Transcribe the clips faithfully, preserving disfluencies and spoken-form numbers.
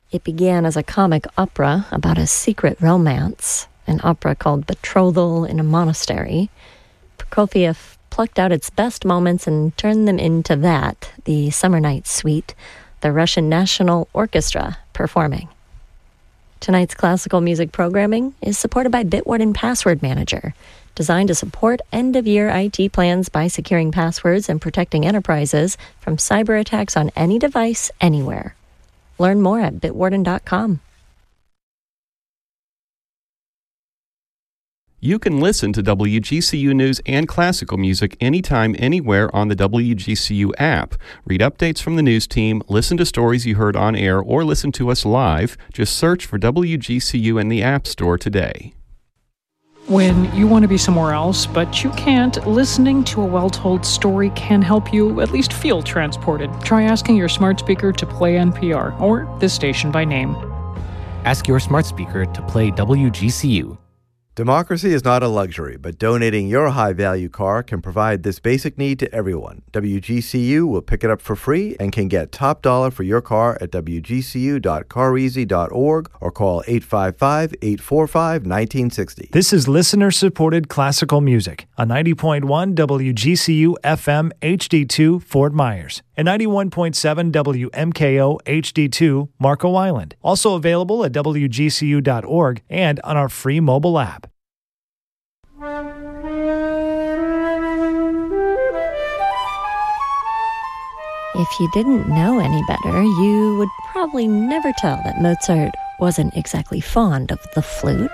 It began as a comic opera about a secret romance, an opera called Betrothal in a Monastery. Prokofiev plucked out its best moments and turned them into that, the Summer Night Suite, the Russian National Orchestra performing. Tonight's classical music programming is supported by Bitwarden Password Manager, designed to support end-of-year I T plans by securing passwords and protecting enterprises from cyber attacks on any device, anywhere. Learn more at bitwarden dot com. You can listen to W G C U News and classical music anytime, anywhere on the W G C U app. Read updates from the news team, listen to stories you heard on air, or listen to us live. Just search for W G C U in the App Store today. When you want to be somewhere else, but you can't, listening to a well-told story can help you at least feel transported. Try asking your smart speaker to play N P R, or this station by name. Ask your smart speaker to play W G C U. Democracy is not a luxury, but donating your high-value car can provide this basic need to everyone. W G C U will pick it up for free and can get top dollar for your car at w g c u dot car easy dot org or call eight five five, eight four five, one nine six zero. This is listener-supported classical music on ninety point one W G C U F M H D two Fort Myers and ninety-one point seven W M K O H D two Marco Island. Also available at w g c u dot org and on our free mobile app. If you didn't know any better, you would probably never tell that Mozart wasn't exactly fond of the flute.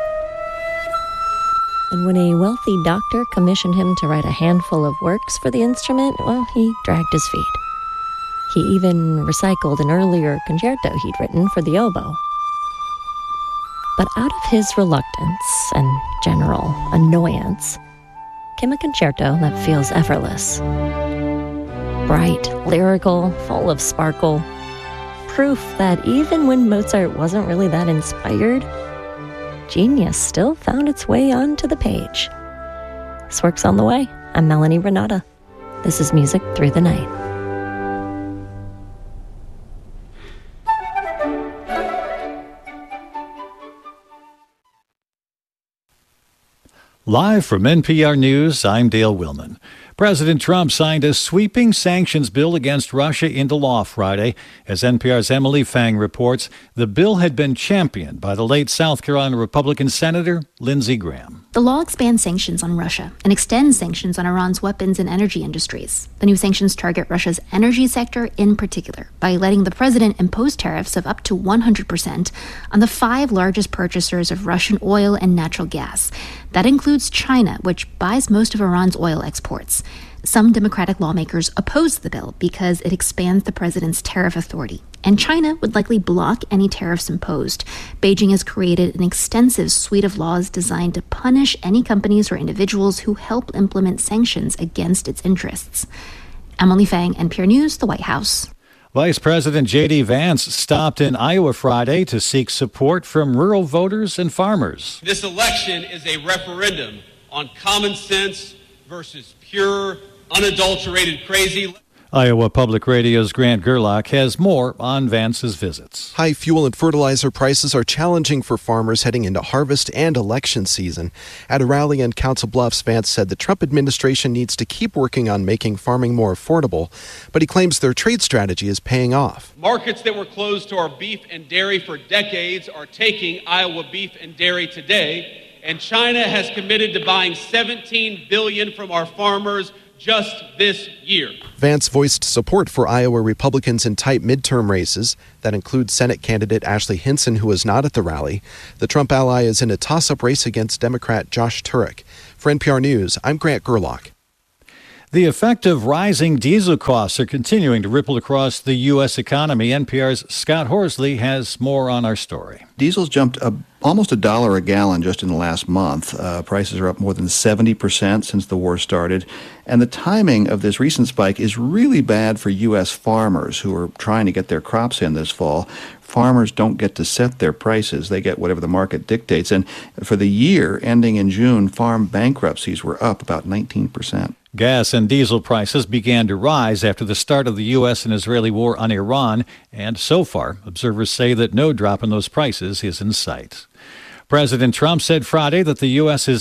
And when a wealthy doctor commissioned him to write a handful of works for the instrument, well, he dragged his feet. He even recycled an earlier concerto he'd written for the oboe. But out of his reluctance and general annoyance came a concerto that feels effortless. Bright, lyrical, full of sparkle. Proof that even when Mozart wasn't really that inspired, genius still found its way onto the page. This work's on the way. I'm Melanie Renata. This is Music Through the Night. Live from N P R News, I'm Dale Willman. President Trump signed a sweeping sanctions bill against Russia into law Friday. As N P R's Emily Fang reports, the bill had been championed by the late South Carolina Republican Senator Lindsey Graham. The law expands sanctions on Russia and extends sanctions on Iran's weapons and energy industries. The new sanctions target Russia's energy sector in particular by letting the president impose tariffs of up to one hundred percent on the five largest purchasers of Russian oil and natural gas. That includes China, which buys most of Iran's oil exports. Some Democratic lawmakers oppose the bill because it expands the president's tariff authority, and China would likely block any tariffs imposed. Beijing has created an extensive suite of laws designed to punish any companies or individuals who help implement sanctions against its interests. Emily Fang, N P R News, the White House. Vice President J D Vance stopped in Iowa Friday to seek support from rural voters and farmers. This election is a referendum on common sense versus pure, unadulterated crazy. Iowa Public Radio's Grant Gerlach has more on Vance's visits. High fuel and fertilizer prices are challenging for farmers heading into harvest and election season. At a rally in Council Bluffs, Vance said the Trump administration needs to keep working on making farming more affordable, but he claims their trade strategy is paying off. Markets that were closed to our beef and dairy for decades are taking Iowa beef and dairy today, and China has committed to buying seventeen billion dollars from our farmers just this year. Vance voiced support for Iowa Republicans in tight midterm races. That includes Senate candidate Ashley Hinson, who was not at the rally. The Trump ally is in a toss-up race against Democrat Josh Turek. For N P R News, I'm Grant Gerlach. The effect of rising diesel costs are continuing to ripple across the U S economy. N P R's Scott Horsley has more on our story. Diesel's jumped a, almost a dollar a gallon just in the last month. Uh, prices are up more than seventy percent since the war started. And the timing of this recent spike is really bad for U S farmers who are trying to get their crops in this fall. Farmers don't get to set their prices. They get whatever the market dictates. And for the year ending in June, farm bankruptcies were up about nineteen percent. Gas and diesel prices began to rise after the start of the U S and Israeli war on Iran, and so far, observers say that no drop in those prices is in sight. President Trump said Friday that the U S is